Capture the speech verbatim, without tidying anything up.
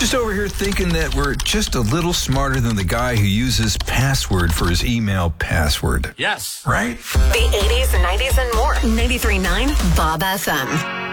just over here thinking that we're just a little smarter than the guy who uses password for his email password. Yes. Right? The eighties, nineties, and more. ninety-three point nine Bob F M.